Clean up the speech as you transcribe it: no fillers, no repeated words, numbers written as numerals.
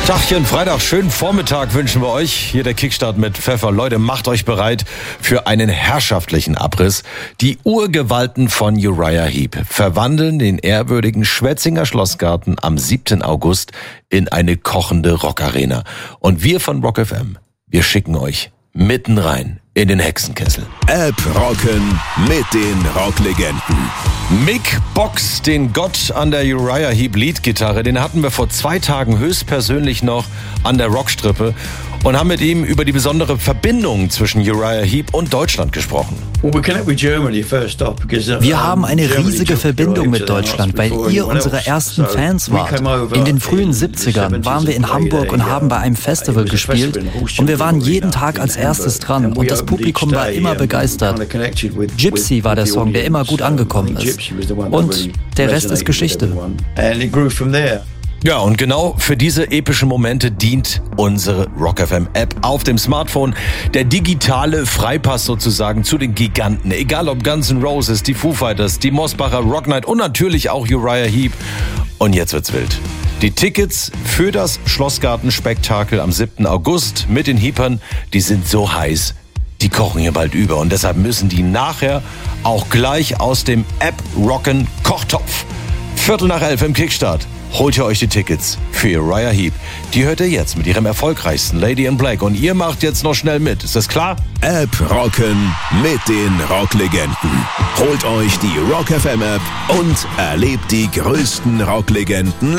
Tachchen, Freitag, schönen Vormittag wünschen wir euch. Hier der Kickstart mit Pfeffer. Leute, macht euch bereit für einen herrschaftlichen Abriss. Die Urgewalten von Uriah Heep verwandeln den ehrwürdigen Schwetzinger Schlossgarten am 7. August in eine kochende Rockarena. Und wir von Rock FM, wir schicken euch mitten rein in den Hexenkessel. App rocken mit den Rocklegenden. Mick Box, den Gott an der Uriah Heep Leadgitarre, den hatten wir vor 2 Tagen höchstpersönlich noch an der Rockstrippe und haben mit ihm über die besondere Verbindung zwischen Uriah Heep und Deutschland gesprochen. Wir haben eine riesige Verbindung mit Deutschland, weil ihr unsere ersten Fans wart. In den frühen 70ern waren wir in Hamburg und haben bei einem Festival gespielt und wir waren jeden Tag als erstes dran und das Publikum war immer begeistert. Gypsy war der Song, der immer gut angekommen ist. Und der Rest ist Geschichte. Ja, und genau für diese epischen Momente dient unsere Rock FM App auf dem Smartphone. Der digitale Freipass sozusagen zu den Giganten. Egal ob Guns N' Roses, die Foo Fighters, die Mosbacher Rock Night und natürlich auch Uriah Heep. Und jetzt wird's wild. Die Tickets für das Schlossgarten-Spektakel am 7. August mit den Heepern, die sind so heiß, die kochen hier bald über. Und deshalb müssen die nachher auch gleich aus dem App-Rocken-Kochtopf. 11:15 im Kickstart. Holt ihr euch die Tickets für Uriah Heep. Die hört ihr jetzt mit ihrem erfolgreichsten Lady in Black. Und ihr macht jetzt noch schnell mit. Ist das klar? App rocken mit den Rocklegenden. Holt euch die Rock FM App und erlebt die größten Rocklegenden